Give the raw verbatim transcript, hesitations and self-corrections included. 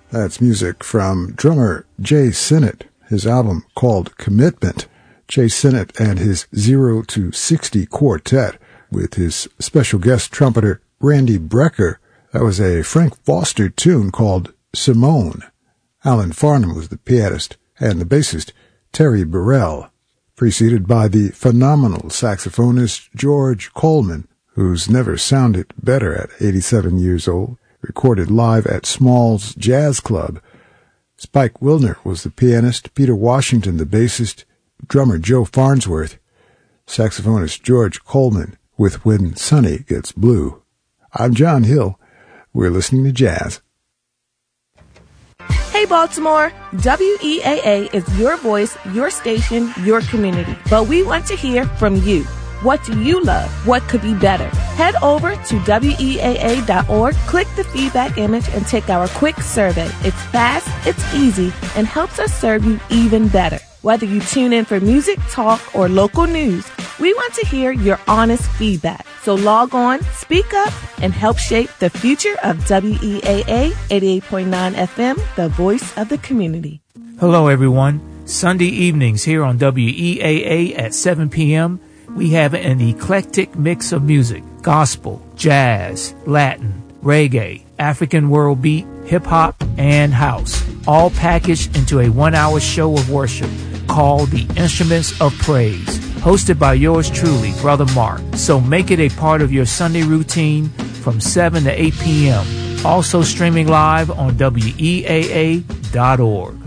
That's music from drummer Jay Sinnott, his album called Commitment. Jay Sinnott and his zero to sixty Quartet with his special guest trumpeter Randy Brecker. That was a Frank Foster tune called Simone. Alan Farnham was the pianist and the bassist Terry Burrell, preceded by the phenomenal saxophonist George Coleman, who's never sounded better at eighty-seven years old, recorded live at Small's Jazz Club. Spike Wilner was the pianist, Peter Washington the bassist, drummer Joe Farnsworth, saxophonist George Coleman with When Sunny Gets Blue. I'm John Hill. We're listening to jazz. Hey Baltimore, W E A A is your voice, your station, your community. But we want to hear from you. What do you love? What could be better? Head over to W E A A dot org, click the feedback image, and take our quick survey. It's fast, it's easy, and helps us serve you even better. Whether you tune in for music, talk, or local news, we want to hear your honest feedback. So log on, speak up, and help shape the future of W E A A eighty-eight point nine F M, the voice of the community. Hello, everyone. Sunday evenings here on W E A A at seven p.m., we have an eclectic mix of music: gospel, jazz, Latin, reggae, African world beat, hip-hop, and house, all packaged into a one-hour show of worship called The Instruments of Praise, hosted by yours truly, Brother Mark. So make it a part of your Sunday routine from seven to eight p.m. Also streaming live on W E A A dot org.